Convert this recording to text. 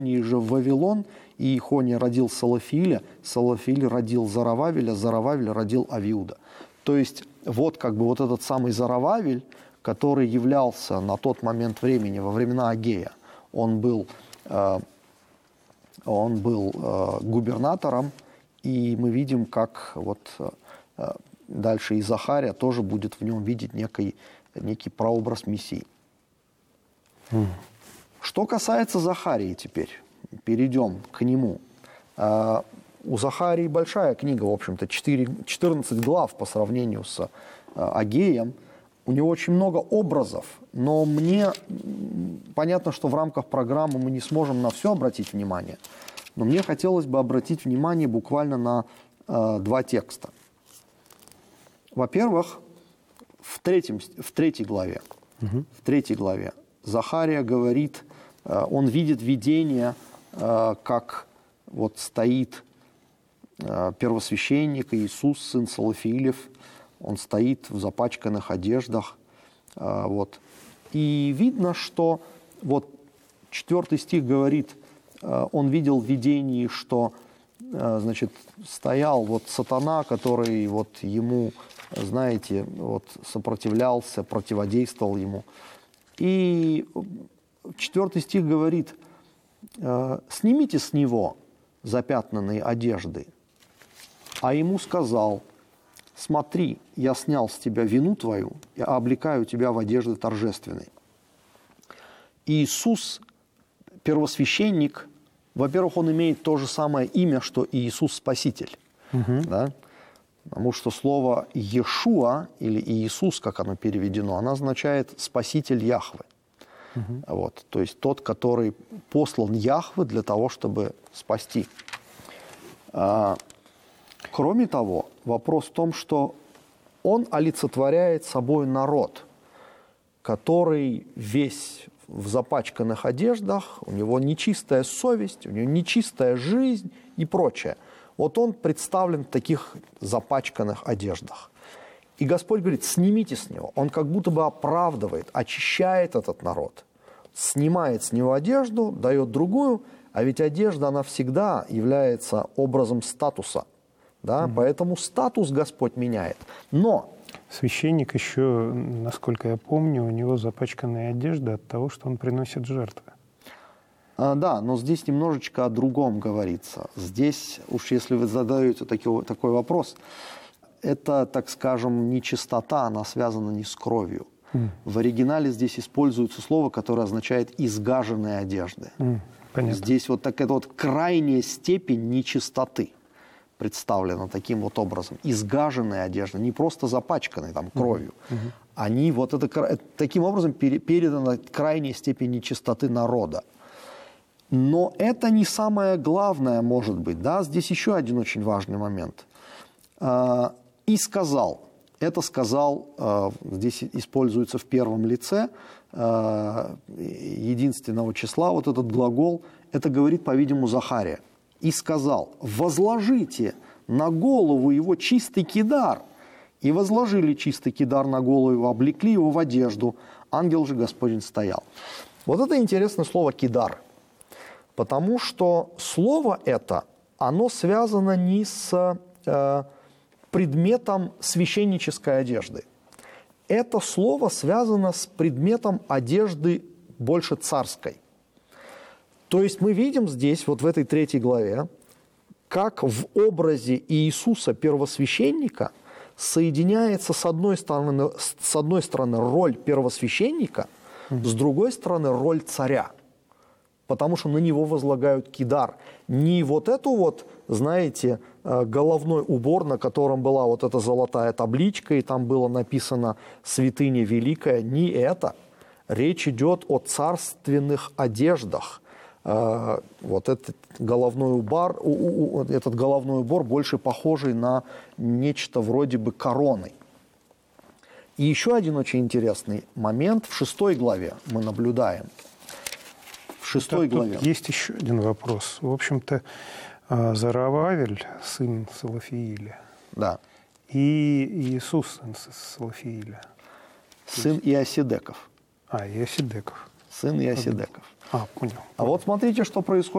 же в Вавилон, и Ихония родил Салафииля, Салафииль родил Зарававеля, Зарававель родил Авиуда. То есть вот как бы вот этот самый Зарававель, который являлся на тот момент времени, во времена Агея, он был губернатором, и мы видим, как вот дальше и Захария тоже будет в нем видеть некий прообраз Мессии. Что касается Захарии теперь, перейдем к нему. У Захарии большая книга, в общем-то, 14 глав по сравнению с Агеем. У него очень много образов, но мне понятно, что в рамках программы мы не сможем на все обратить внимание, но мне хотелось бы обратить внимание буквально на два текста. Во-первых, в третьей главе Захария говорит, он видит видение, как вот стоит первосвященник Иисус, сын Салафиилев, он стоит в запачканных одеждах. Вот. И видно, что вот 4 стих говорит, он видел в видении, что значит, стоял вот сатана, который вот ему, знаете, вот сопротивлялся, противодействовал ему. И 4 стих говорит, снимите с него запятнанные одежды. А ему сказал, смотри, я снял с тебя вину твою, я облекаю тебя в одежды торжественные. Иисус, первосвященник, во-первых, он имеет то же самое имя, что и Иисус Спаситель. Да? Потому что слово Иешуа или Иисус, как оно переведено, оно означает «спаситель Яхве». Вот, то есть тот, который послан Яхве для того, чтобы спасти. Кроме того, вопрос в том, что он олицетворяет собой народ, который весь в запачканных одеждах, у него нечистая совесть, у него нечистая жизнь и прочее. Вот он представлен в таких запачканных одеждах. И Господь говорит, снимите с него. Он как будто бы оправдывает, очищает этот народ. Снимает с него одежду, дает другую, а ведь одежда, она всегда является образом статуса. Да? Поэтому статус Господь меняет. Но священник еще, насколько я помню, у него запачканная одежда от того, что он приносит жертвы. Да, но здесь немножечко о другом говорится. Здесь, уж если вы задаете такой вопрос, это, так скажем, нечистота, она связана не с кровью. В оригинале здесь используется слово, которое означает «изгаженные одежды». Понятно. Здесь вот такая вот крайняя степень нечистоты представлена таким вот образом. Изгаженные одежды, не просто запачканные там кровью. Они вот таким образом передана крайняя степень нечистоты народа. Но это не самое главное, может быть. Да? Здесь еще один очень важный момент. «И сказал». Это сказал, здесь используется в первом лице единственного числа, вот этот глагол, это говорит, по-видимому, Захария. «И сказал, возложите на голову его чистый кидар». И возложили чистый кидар на голову его, облекли его в одежду. Ангел же Господень стоял. Вот это интересное слово «кидар». Потому что слово это, оно связано не с предметом священнической одежды. Это слово связано с предметом одежды больше царской. То есть мы видим здесь, вот в этой 3 главе, как в образе Иисуса первосвященника соединяется с одной стороны роль первосвященника, с другой стороны роль царя. Потому что на него возлагают кидар. Не вот эту вот, знаете, головной убор, на котором была вот эта золотая табличка, и там было написано «Святыня Великая», не это. Речь идет о царственных одеждах. Вот этот головной убор больше похожий на нечто вроде бы короны. И еще один очень интересный момент в 6 главе мы наблюдаем. В 6 главе. Есть еще один вопрос. В общем-то, Зарававель, сын Салафииля, да. и Иисус, сын Салафииля. Сын Иосидеков. Иосидеков. Сын Иосидеков. Понял. А вот смотрите, что происходит.